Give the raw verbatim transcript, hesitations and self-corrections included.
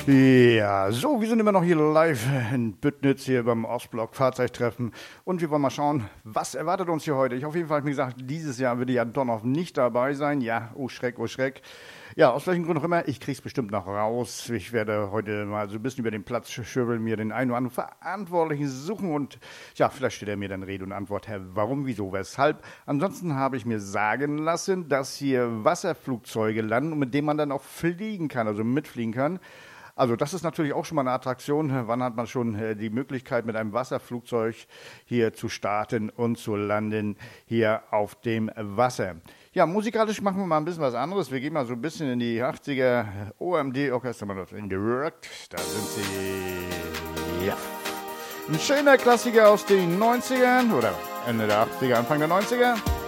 Ja, so, wir sind immer noch hier live in Büttnitz hier beim Ostblock Fahrzeugtreffen und wir wollen mal schauen, was erwartet uns hier heute. Ich auf jeden Fall habe mir gesagt, dieses Jahr würde ja Donhoff nicht dabei sein. Ja, oh Schreck, oh Schreck. Ja, aus welchem Grund auch immer, ich krieg's bestimmt noch raus. Ich werde heute mal so ein bisschen über den Platz schwirbeln, mir den einen oder anderen Verantwortlichen suchen und ja, vielleicht steht er mir dann Rede und Antwort, Herr, warum, wieso, weshalb. Ansonsten habe ich mir sagen lassen, dass hier Wasserflugzeuge landen und mit denen man dann auch fliegen kann, also mitfliegen kann. Also das ist natürlich auch schon mal eine Attraktion. Wann hat man schon äh, die Möglichkeit, mit einem Wasserflugzeug hier zu starten und zu landen hier auf dem Wasser? Ja, musikalisch machen wir mal ein bisschen was anderes. Wir gehen mal so ein bisschen in die achtziger O M D-Orchester in the Work. Da sind sie. Ja. Ein schöner Klassiker aus den neunzigern oder Ende der achtziger, Anfang der neunziger.